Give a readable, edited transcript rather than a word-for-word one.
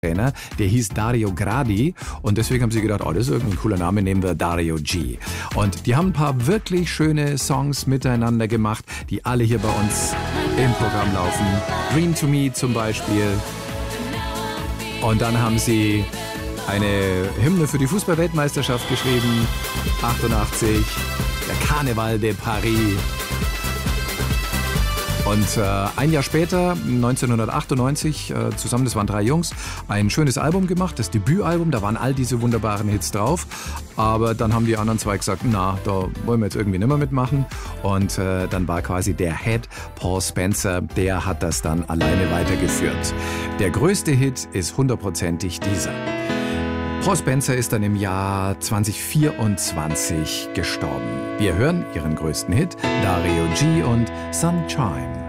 Trainer, der hieß Dario Gradi und deswegen haben sie gedacht, oh, das ist irgendwie ein cooler Name, nehmen wir Dario G. Und die haben ein paar wirklich schöne Songs miteinander gemacht, die alle hier bei uns im Programm laufen. Dream to Me zum Beispiel. Und dann haben sie eine Hymne für die Fußball-Weltmeisterschaft geschrieben, 88, der Carnaval de Paris. Und ein Jahr später, 1998, zusammen, das waren 3 Jungs, ein schönes Album gemacht, das Debütalbum, da waren all diese wunderbaren Hits drauf. Aber dann haben die anderen 2 gesagt, na, da wollen wir jetzt irgendwie nicht mehr mitmachen. Und dann war quasi der Head, Paul Spencer, der hat das dann alleine weitergeführt. Der größte Hit ist 100%ig dieser. Paul Spencer ist dann im Jahr 2024 gestorben. Wir hören ihren größten Hit, Dario G und Sunshine.